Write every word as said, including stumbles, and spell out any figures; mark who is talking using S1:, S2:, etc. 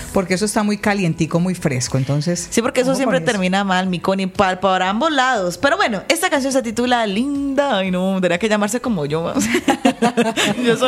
S1: porque eso está muy calientico, muy fresco, entonces...
S2: Sí, porque eso siempre termina mal, mi Connie, para, para ambos lados. Pero bueno, esta canción se titula Linda, y no, tendría que llamarse como yo. Yo soy